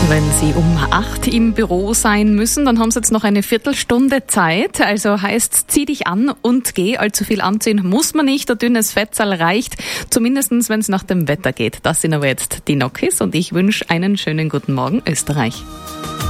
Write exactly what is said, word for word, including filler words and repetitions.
Wenn Sie um acht im Büro sein müssen, dann haben Sie jetzt noch eine Viertelstunde Zeit. Also heißt, zieh dich an und geh. Allzu viel anziehen muss man nicht. Ein dünnes Fettsal reicht, zumindestens wenn es nach dem Wetter geht. Das sind aber jetzt die Nokis und ich wünsche einen schönen guten Morgen, Österreich.